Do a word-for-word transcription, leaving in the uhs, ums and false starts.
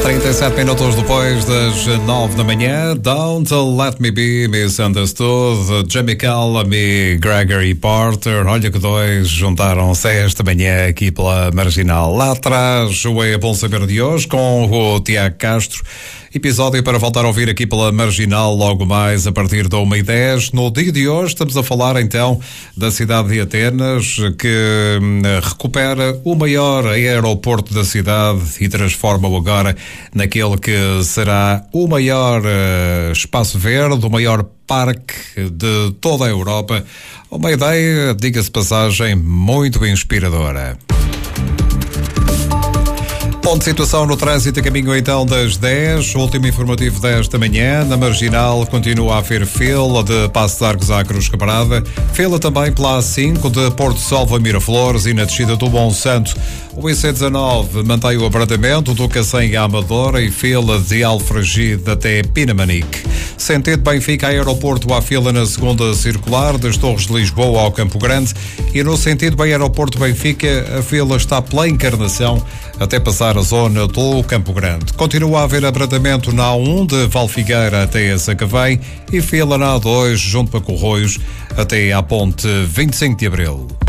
trinta e sete minutos depois das nove da manhã, Don't Let Me Be Misunderstood, Jamie Cullum e Gregory Porter. Olha que dois juntaram-se esta manhã aqui pela Marginal. Lá atrás, o É Bom Saber de hoje com o Tiago Castro. Episódio para voltar a ouvir aqui pela Marginal logo mais a partir da uma e dez. No dia de hoje estamos a falar então da cidade de Atenas, que recupera o maior aeroporto da cidade e transforma-o agora naquele que será o maior uh, espaço verde, o maior parque de toda a Europa. Uma ideia, diga-se passagem, muito inspiradora. Ponto de situação no trânsito a caminho então das dez, último informativo desta manhã. Na Marginal continua a haver fila de Passo de Arcos à Cruz Quebrada, fila também pela A cinco de Porto Salvo a Miraflores e na descida do Bom Santo. O I C dezanove mantém o abrandamento do Cacém à Amadora e fila de Alfragide até Pinamanique. Sentido Benfica aeroporto há fila na segunda circular das Torres de Lisboa ao Campo Grande e no sentido aeroporto Benfica a fila está pela Encarnação até passar a zona do Campo Grande. Continua a haver abrandamento na A um de Valfigueira até a Sacavém e fila na A dois junto para Corroios até à ponte vinte e cinco de Abril.